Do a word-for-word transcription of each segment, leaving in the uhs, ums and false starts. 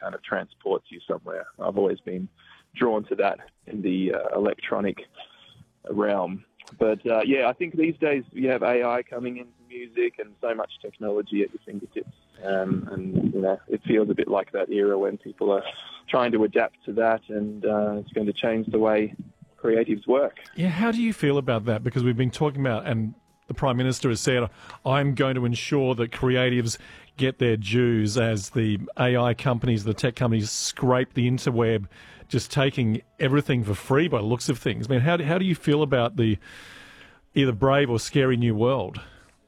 kind of transports you somewhere. I've always been drawn to that in the uh, electronic realm. But uh, yeah, I think these days you have A I coming into music and so much technology at your fingertips. Um, and, you know, it feels a bit like that era when people are trying to adapt to that, and uh, it's going to change the way creatives work. Yeah, how do you feel about that? Because we've been talking about, and the Prime Minister has said, I'm going to ensure that creatives get their dues as the A I companies, the tech companies scrape the interweb, just taking everything for free by the looks of things. I mean, how do, how do you feel about the either brave or scary new world?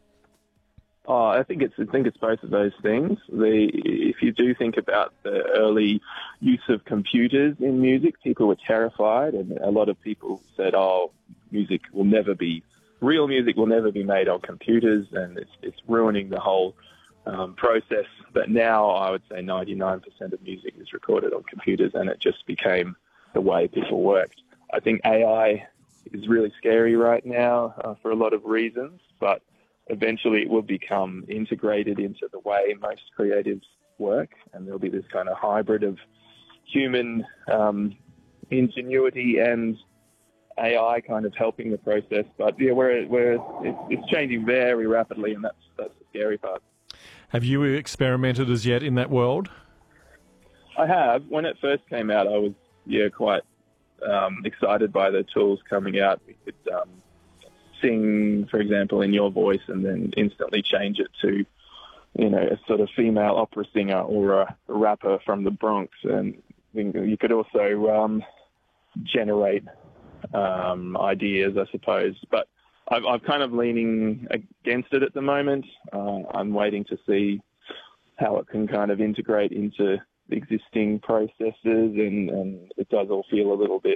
Oh, I think it's I think it's both of those things. The if you do think about the early use of computers in music, people were terrified, and a lot of people said, "Oh, music will never be real. Music will never be made on computers, and it's it's ruining the whole um, process." But now, I would say ninety-nine percent of music is recorded on computers, and it just became the way people worked. I think A I is really scary right now uh, for a lot of reasons, but eventually it will become integrated into the way most creatives work, and there'll be this kind of hybrid of human um, ingenuity and A I kind of helping the process. But yeah, we're, we're, it's, it's changing very rapidly, and that's, that's the scary part. Have you experimented as yet in that world? I have. When it first came out, I was yeah quite um, excited by the tools coming out. We could um, sing, for example, in your voice, and then instantly change it to, you know, a sort of female opera singer or a rapper from the Bronx. And you could also um, generate um, ideas, I suppose. But I've, I'm kind of leaning against it at the moment. Uh, I'm waiting to see how it can kind of integrate into the existing processes, and, and it does all feel a little bit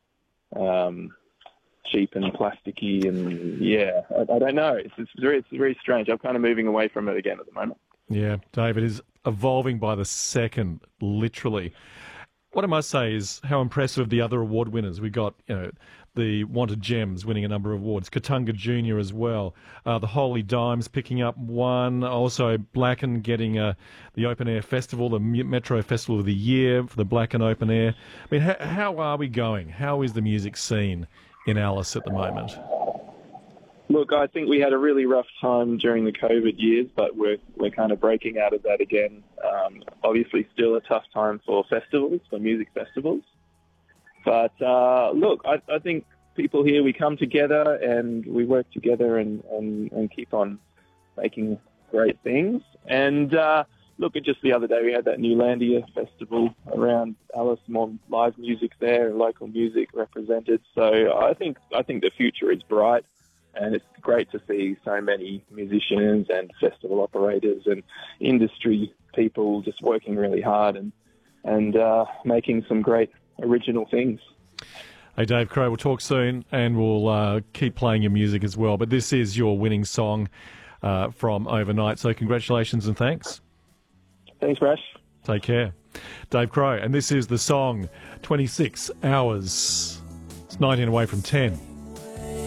um, cheap and plasticky, and yeah, I, I don't know. It's, it's very, it's very strange. I'm kind of moving away from it again at the moment. Yeah, David, is evolving by the second, literally. What I must say is how impressive the other award winners. We got, you know, the Wanted Gems winning a number of awards, Katunga Junior as well, uh, the Holy Dimes picking up one, also Blacken getting uh, the Open Air Festival, the Metro Festival of the Year for the Blacken Open Air. I mean, how, how are we going? How is the music scene in Alice at the moment? Look, I think we had a really rough time during the COVID years, but we're we're kind of breaking out of that again. Um, obviously, still a tough time for festivals, for music festivals. But uh, look, I, I think people here, we come together and we work together and, and, and keep on making great things. And uh, look, just the other day we had that Newlandia festival around Alice, more live music there, local music represented. So I think I think the future is bright. And it's great to see so many musicians and festival operators and industry people just working really hard and and uh, making some great original things. Hey, Dave Crowe, we'll talk soon, and we'll uh, keep playing your music as well. But this is your winning song uh, from Overnight, so congratulations and thanks. Thanks, Brash. Take care. Dave Crowe, and this is the song twenty-six hours. It's nineteen away from ten.